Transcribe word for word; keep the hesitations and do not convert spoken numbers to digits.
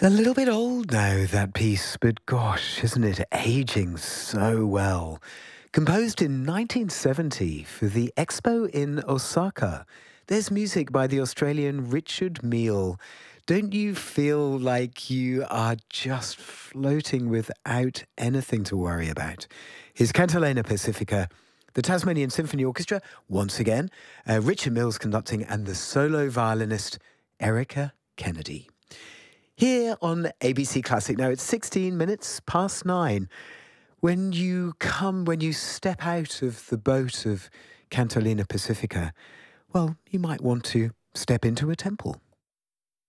It's a little bit old now, that piece, but gosh, isn't it aging so well? Composed in nineteen seventy for the Expo in Osaka, there's music by the Australian Richard Mille. Don't you feel like you are just floating without anything to worry about? His Cantilena Pacifica, the Tasmanian Symphony Orchestra, once again, uh, Richard Mills conducting, and the solo violinist Erica Kennedy. Here on A B C Classic. Now it's sixteen minutes past nine. When you come, when you step out of the boat of Cantilena Pacifica, well, you might want to step into a temple.